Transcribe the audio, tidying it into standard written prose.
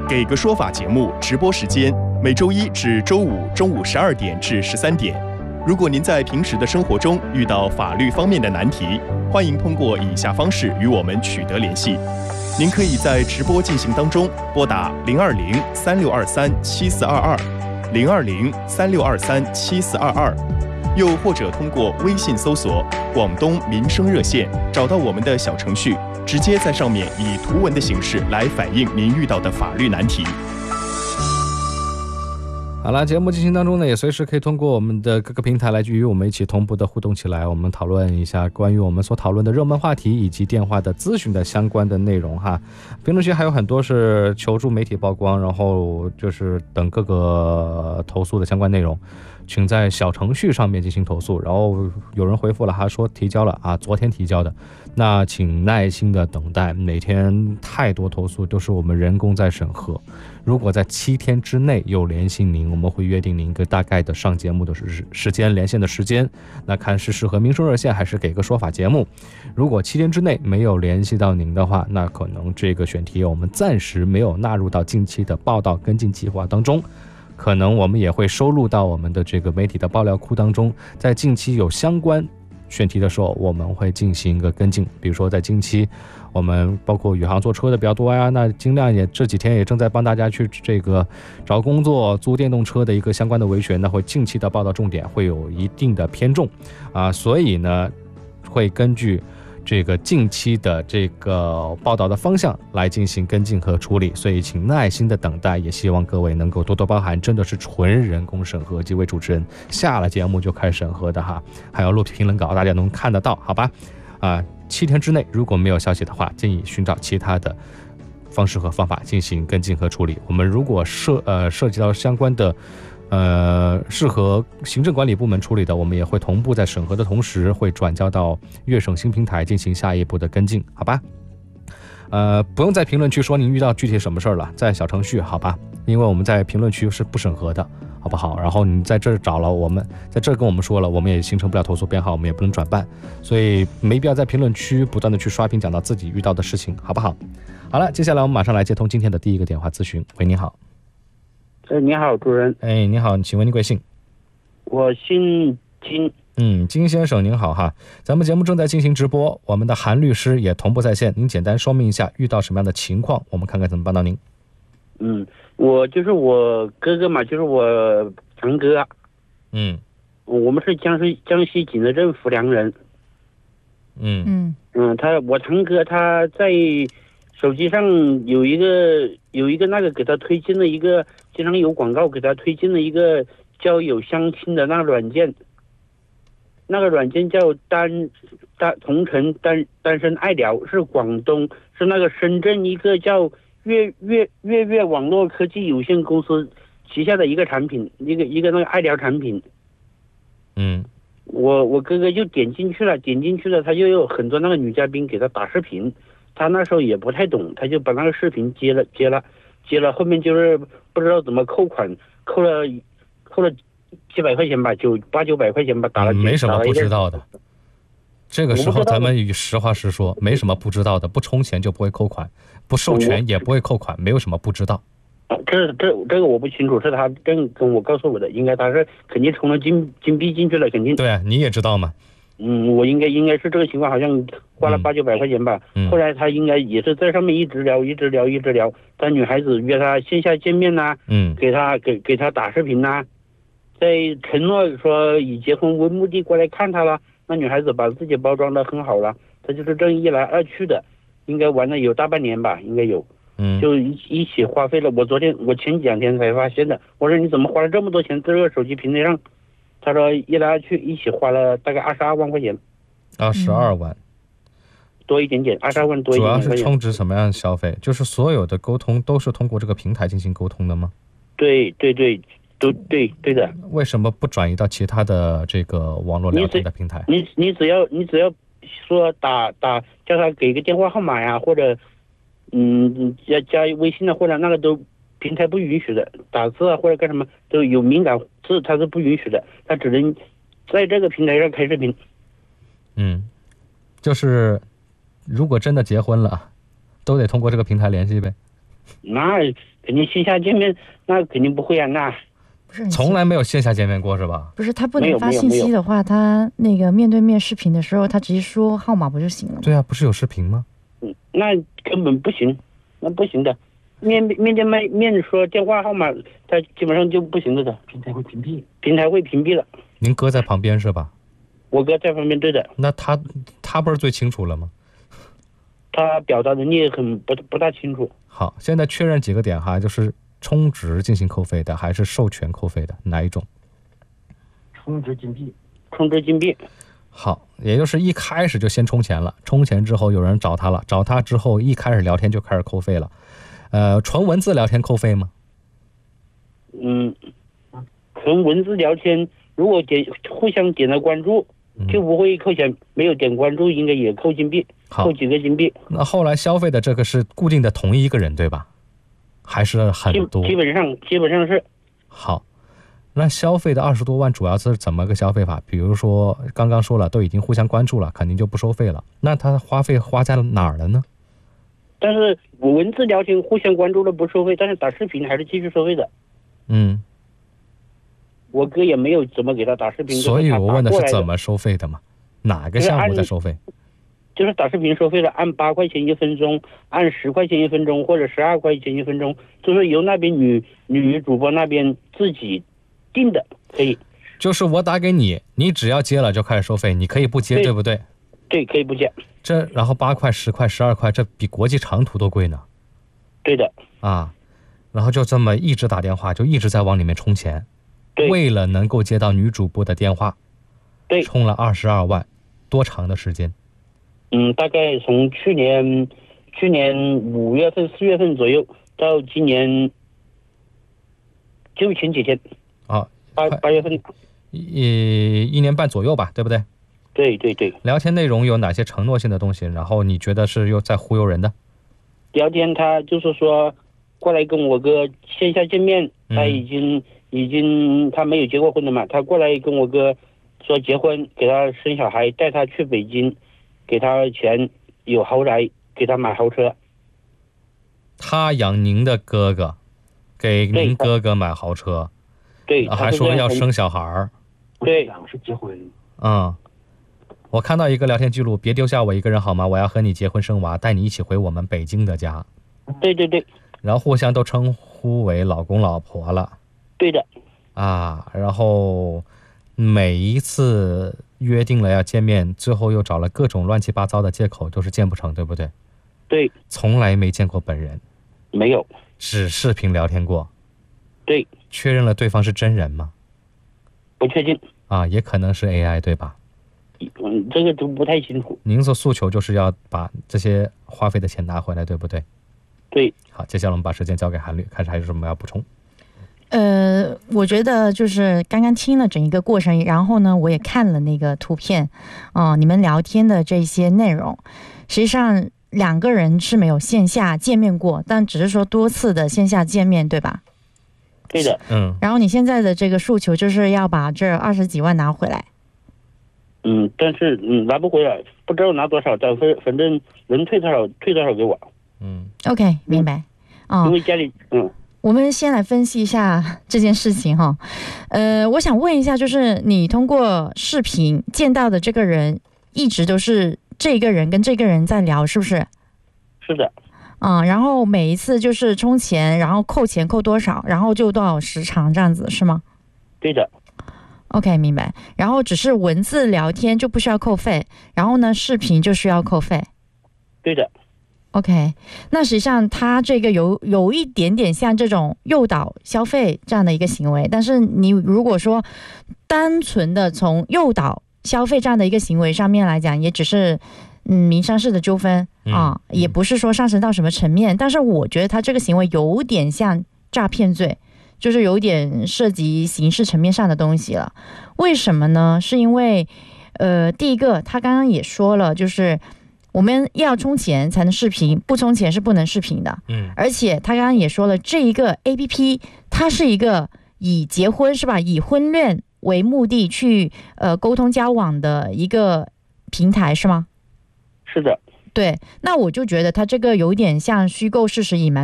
给个说法节目直播时间，每周一至周五中午12点至13点。如果您在平时的生活中遇到法律方面的难题，欢迎通过以下方式与我们取得联系。您可以在直播进行当中拨打020-3623-7422，020-3623-7422，又或者通过微信搜索广东民生热线，找到我们的小程序，直接在上面以图文的形式来反映您遇到的法律难题。 好了，节目进行当中呢，也随时可以通过我们的各个平台来与我们一起同步的互动起来，我们讨论一下关于我们所讨论的热门话题以及电话的咨询的相关的内容哈。评论区还有很多是求助媒体曝光，然后就是等各个投诉的相关内容，请在小程序上面进行投诉。然后有人回复了，他说提交了啊，昨天提交的，那请耐心的等待，每天太多投诉都是我们人工在审核。如果在7天之内有联系您，我们会约定您一个大概的上节目的时间，连线的时间，那看是适合民生热线还是给个说法节目。如果7天之内没有联系到您的话，那可能这个选题我们暂时没有纳入到近期的报道跟进计划当中，可能我们也会收录到我们的这个媒体的爆料库当中，在近期有相关选题的时候，我们会进行一个跟进。比如说在近期我们包括宇航坐车的比较多呀，那精亮也这几天也正在帮大家去这个找工作租电动车的一个相关的维权，那会近期的报道重点会有一定的偏重啊，所以呢会根据这个近期的这个报道的方向来进行跟进和处理，所以请耐心的等待，也希望各位能够多多包涵，真的是纯人工审核，几位主持人下了节目就开始审核的哈，还有录评论稿大家能看得到，好吧？7天之内如果没有消息的话，建议寻找其他的方式和方法进行跟进和处理。我们如果涉及到相关的适合行政管理部门处理的，我们也会同步在审核的同时会转交到粤省新平台进行下一步的跟进，好吧？不用在评论区说您遇到具体什么事儿了，在小程序好吧？因为我们在评论区是不审核的，好不好？然后你在这儿找了我们，在这儿跟我们说了，我们也形成不了投诉编号，我们也不能转办，所以没必要在评论区不断的去刷屏讲到自己遇到的事情，好不好？好了，接下来我们马上来接通今天的第一个电话咨询。喂，你好。 你好，主任。 你好，请问您贵姓？ 我姓金。 金先生您好哈，咱们节目正在进行直播，我们的韩律师也同步在线，您简单说明一下遇到什么样的情况，我们看看怎么帮到您。 我就是我哥哥嘛，就是我堂哥。我们是江西景德镇浮梁人。我堂哥他在手机上有一个那个给他推荐了一个，经常有广告给他推荐了一个交友相亲的那个软件，那个软件叫同城单身爱聊，是广东，是那个深圳一个叫粤网络科技有限公司旗下的一个产品，一个那个爱聊产品。我哥哥就点进去了，他就有很多那个女嘉宾给他打视频，他那时候也不太懂，他就把那个视频接了，后面就是不知道怎么扣款，扣了几百块钱吧，800-900块钱吧，打了没什么不知道的。这个时候咱们实话实说，没什么不知道的，不充钱就不会扣款，不授权也不会扣款，没有什么不知道。这个我不清楚，是他跟我告诉我的，应该他是肯定充了金币进去了，肯定。 对啊，你也知道吗？ 我应该是这个情况，好像花了800-900块钱吧。后来他应该也是在上面一直聊，但女孩子约他线下见面呐，给他打视频呐，在承诺说以结婚为目的过来看他了，那女孩子把自己包装的很好了，他就是这一来二去的，应该玩了有大半年吧，应该有。就一起花费了。我前2天才发现的。我说你怎么花了这么多钱在这个手机平台上？他说一来二去一起花了大概22万块钱。 22万， 多一点点，22万多一点点。 主要是充值什么样的消费？就是所有的沟通都是通过这个平台进行沟通的吗？ 对，都对的。 为什么不转移到其他的这个网络聊天的平台？ 你只要说打叫他给个电话号码呀，或者加微信啊，或者那个都平台不允许的，打字啊或者干什么都有敏感字，它是不允许的，它只能在这个平台上开视频。 就是如果真的结婚了，都得通过这个平台联系呗。 那肯定线下见面，那肯定不会啊，那不是从来没有线下见面过是吧？ 不是，他不能发信息的话，他那个面对面视频的时候，他直接说号码不就行了吗？ 对啊，不是有视频吗？ 那根本不行，那不行的。面对面说电话号码，他基本上就不行了的，平台会屏蔽了。 您哥在旁边是吧？ 我哥在旁边，对的。 那他不是最清楚了吗？ 他表达能力很不大清楚。 好，现在确认几个点哈，就是充值进行扣费的，还是授权扣费的，哪一种？ 充值金币。 好，也就是一开始就先充钱了，充钱之后有人找他了，找他之后一开始聊天就开始扣费了。纯文字聊天扣费吗？ 纯文字聊天，如果互相点了关注，就不会扣钱，没有点关注应该也扣金币，扣几个金币。 那后来消费的这个是固定的同一个人对吧？还是很多？ 基本上是。 好，那消费的20多万主要是怎么个消费法？比如说刚刚说了，都已经互相关注了，肯定就不收费了。那他花费花在了哪儿了呢？ 但是我文字聊天互相关注了不收费，但是打视频还是继续收费的。我哥也没有怎么给他打视频， 所以我问的是怎么收费的嘛？哪个项目在收费？ 就是打视频收费的，按8块钱1分钟，按10块钱1分钟，或者12块钱1分钟，就是由那边女主播那边自己定的，可以。 就是我打给你，你只要接了就开始收费，你可以不接，对不对？ 对，可以不接。 然后8块、10块、12块，这比国际长途都贵呢。 对的。 啊，然后就这么一直打电话，就一直在往里面充钱。 对。 为了能够接到女主播的电话， 对， 充了22万，多长的时间？ 大概从去年5月份、4月份左右到今年就前几天啊，8月份 ，1年半左右吧，对不对？ 对对对。 聊天内容有哪些承诺性的东西？然后你觉得是又在忽悠人的？ 聊天他就是说过来跟我哥线下见面，他已经他没有结过婚的嘛，他过来跟我哥说结婚，给他生小孩，带他去北京，给他钱，有豪宅，给他买豪车。 他养您的哥哥，给您哥哥买豪车， 对， 还说要生小孩。 对，是结婚。 我看到一个聊天记录，别丢下我一个人好吗？我要和你结婚生娃，带你一起回我们北京的家。 对对对。 然后互相都称呼为老公老婆了。 对的。 然后每一次约定了要见面，最后又找了各种乱七八糟的借口，就是见不成，对不对？ 对。 从来没见过本人。 没有。 只视频聊天过。 对。 确认了对方是真人吗？ 不确定。 也可能是 AI 对吧？ 这个都不太清楚。 您的诉求就是要把这些花费的钱拿回来，对不对？ 对。 好，接下来我们把时间交给韩律，看还有什么要补充。 我觉得就是刚刚听了整一个过程，然后呢，我也看了那个图片，你们聊天的这些内容，实际上2个人是没有线下见面过，但只是说多次的线下见面，对吧？ 对的。 然后你现在的这个诉求就是要把这20几万拿回来。 但是拿不回来，不知道拿多少，反正能退多少给我。 OK， 明白。 因为家里我们先来分析一下这件事情哈。我想问一下，就是你通过视频见到的这个人，一直都是这个人跟这个人在聊，是不是？ 是的。 然后每一次就是充钱，然后扣钱扣多少，然后就多少时长这样子，是吗？ 对的。 OK， 明白。然后只是文字聊天就不需要扣费，然后呢，视频就需要扣费。 对的。 OK， 那实际上他这个有一点点像这种诱导消费这样的一个行为，但是你如果说单纯的从诱导消费这样的一个行为上面来讲，也只是民商事的纠纷也不是说上升到什么层面，但是我觉得他这个行为有点像诈骗罪，就是有点涉及刑事层面上的东西了。为什么呢？是因为第一个他刚刚也说了，就是我们要充钱才能视频，不充钱是不能视频的。而且他刚刚也说了，这一个 APP 它是一个以结婚是吧，以婚恋为目的去沟通交往的一个平台是吗？ 是的。 对，那我就觉得它这个有点像虚构事实隐瞒